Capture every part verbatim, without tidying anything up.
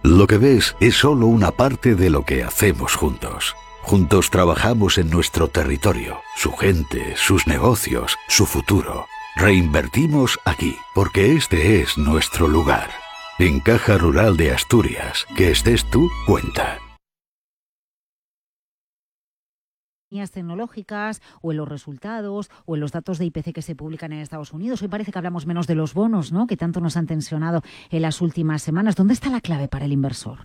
Lo que ves es solo una parte de lo que hacemos juntos. Juntos trabajamos en nuestro territorio, su gente, sus negocios, su futuro. Reinvertimos aquí, porque este es nuestro lugar. En Caja Rural de Asturias, que estés tú, cuenta. Tecnológicas o en los resultados o en los datos de I P C que se publican en Estados Unidos. Hoy parece que hablamos menos de los bonos, ¿no?, que tanto nos han tensionado en las últimas semanas. ¿Dónde está la clave para el inversor?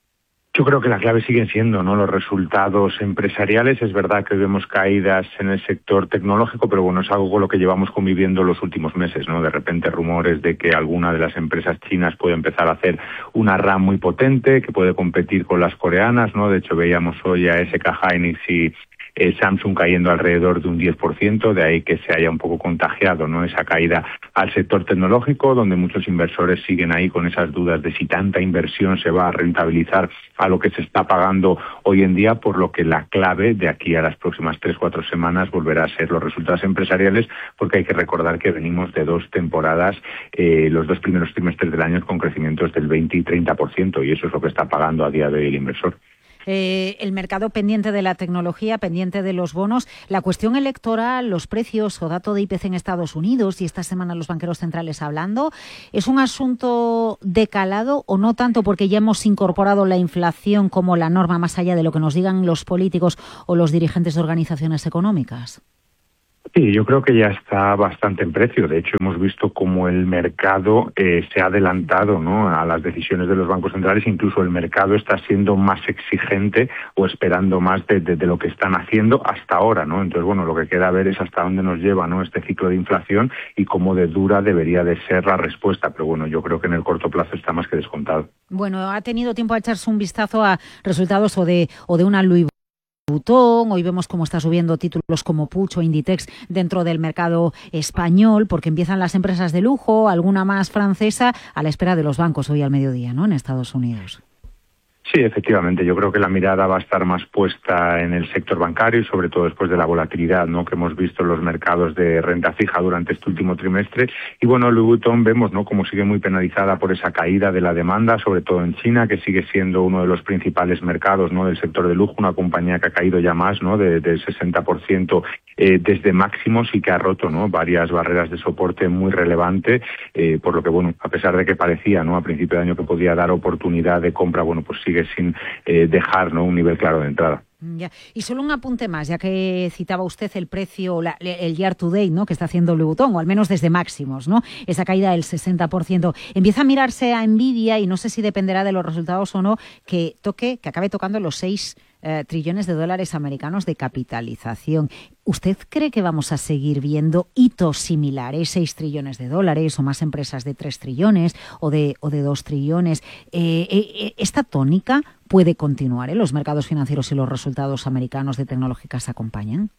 Yo creo que la clave siguen siendo, ¿no?, los resultados empresariales. Es verdad que vemos caídas en el sector tecnológico, pero bueno, es algo con lo que llevamos conviviendo los últimos meses, ¿no? De repente rumores de que alguna de las empresas chinas puede empezar a hacer una RAM muy potente, que puede competir con las coreanas, ¿no? De hecho, veíamos hoy a S K Hynix y Eh, Samsung cayendo alrededor de un diez por ciento, de ahí que se haya un poco contagiado, ¿no?, esa caída al sector tecnológico, donde muchos inversores siguen ahí con esas dudas de si tanta inversión se va a rentabilizar a lo que se está pagando hoy en día, por lo que la clave de aquí a las próximas tres, cuatro semanas volverá a ser los resultados empresariales, porque hay que recordar que venimos de dos temporadas, eh, los dos primeros trimestres del año con crecimientos del veinte y treinta por ciento, y eso es lo que está pagando a día de hoy el inversor. Eh, el mercado pendiente de la tecnología, pendiente de los bonos, la cuestión electoral, los precios o dato de I P C en Estados Unidos y esta semana los banqueros centrales hablando, ¿es un asunto de calado o no tanto porque ya hemos incorporado la inflación como la norma más allá de lo que nos digan los políticos o los dirigentes de organizaciones económicas? Sí, yo creo que ya está bastante en precio. De hecho, hemos visto cómo el mercado eh, se ha adelantado, ¿no?, a las decisiones de los bancos centrales. Incluso el mercado está siendo más exigente o esperando más de, de, de lo que están haciendo hasta ahora, ¿no? Entonces, bueno, lo que queda ver es hasta dónde nos lleva, ¿no?, este ciclo de inflación y cómo de dura debería de ser la respuesta. Pero bueno, yo creo que en el corto plazo está más que descontado. Bueno, ha tenido tiempo a echarse un vistazo a resultados o de, o de una Louis Vuitton. Hoy vemos cómo está subiendo títulos como Puig o Inditex dentro del mercado español, porque empiezan las empresas de lujo, alguna más francesa, a la espera de los bancos hoy al mediodía, ¿no?, en Estados Unidos. Sí, efectivamente. Yo creo que la mirada va a estar más puesta en el sector bancario y sobre todo después de la volatilidad, ¿no?, que hemos visto en los mercados de renta fija durante este último trimestre. Y bueno, Louis Vuitton vemos, ¿no?, como sigue muy penalizada por esa caída de la demanda, sobre todo en China, que sigue siendo uno de los principales mercados, ¿no?, del sector de lujo, una compañía que ha caído ya más, ¿no?, de, del sesenta por ciento eh, desde máximos y que ha roto, ¿no?, varias barreras de soporte muy relevante, eh, por lo que, bueno, a pesar de que parecía, ¿no?, a principio de año que podía dar oportunidad de compra, bueno, pues sigue sin eh, dejar, ¿no?, un nivel claro de entrada. Ya. Y solo un apunte más, ya que citaba usted el precio, la, el year to date, ¿no?, que está haciendo Louis Vuitton, o al menos desde máximos, ¿no?, esa caída del sesenta por ciento. Empieza a mirarse a Nvidia y no sé si dependerá de los resultados o no, que toque, que acabe tocando los seis eh, trillones de dólares americanos de capitalización. ¿Usted cree que vamos a seguir viendo hitos similares, seis trillones de dólares o más empresas de tres trillones o de, o de dos trillones? Eh, eh, ¿Esta tónica puede continuar, ¿eh? ¿Los mercados financieros y los resultados americanos de tecnológicas acompañan?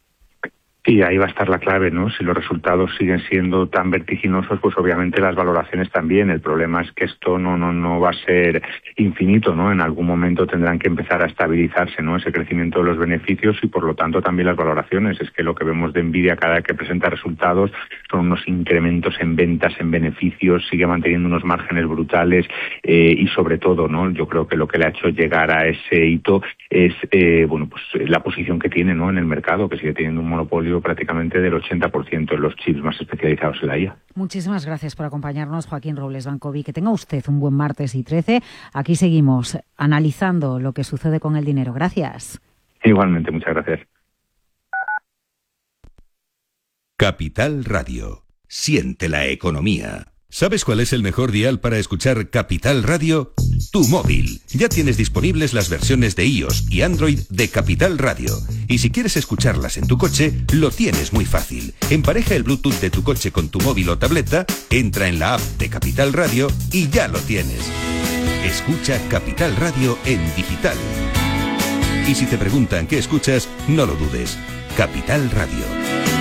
Sí, ahí va a estar la clave, ¿no? Si los resultados siguen siendo tan vertiginosos, pues obviamente las valoraciones también. El problema es que esto no no no va a ser infinito, ¿no? En algún momento tendrán que empezar a estabilizarse, ¿no?, ese crecimiento de los beneficios y por lo tanto también las valoraciones. Es que lo que vemos de Nvidia cada vez que presenta resultados son unos incrementos en ventas, en beneficios, sigue manteniendo unos márgenes brutales eh, y sobre todo, ¿no?, yo creo que lo que le ha hecho llegar a ese hito es, eh, bueno, pues la posición que tiene, ¿no?, en el mercado, que sigue teniendo un monopolio prácticamente del ochenta por ciento de los chips más especializados en la I A. Muchísimas gracias por acompañarnos, Joaquín Robles Bancovi. Que tenga usted un buen martes y trece. Aquí seguimos analizando lo que sucede con el dinero. Gracias. Igualmente, muchas gracias. Capital Radio. Siente la economía. ¿Sabes cuál es el mejor dial para escuchar Capital Radio? Tu móvil. Ya tienes disponibles las versiones de iOS y Android de Capital Radio. Y si quieres escucharlas en tu coche, lo tienes muy fácil. Empareja el Bluetooth de tu coche con tu móvil o tableta, entra en la app de Capital Radio y ya lo tienes. Escucha Capital Radio en digital. Y si te preguntan qué escuchas, no lo dudes. Capital Radio.